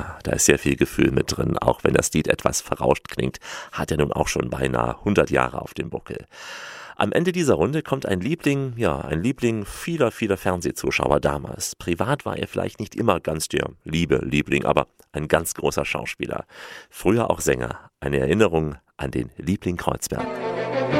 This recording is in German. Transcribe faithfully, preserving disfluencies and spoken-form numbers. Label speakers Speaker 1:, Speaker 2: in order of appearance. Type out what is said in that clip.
Speaker 1: Ja, da ist sehr viel Gefühl mit drin, auch wenn das Lied etwas verrauscht klingt, hat er nun auch schon beinahe hundert Jahre auf dem Buckel. Am Ende dieser Runde kommt ein Liebling, ja, ein Liebling vieler, vieler Fernsehzuschauer damals. Privat war er vielleicht nicht immer ganz der liebe Liebling, aber ein ganz großer Schauspieler. Früher auch Sänger. Eine Erinnerung an den Liebling Kreuzberg.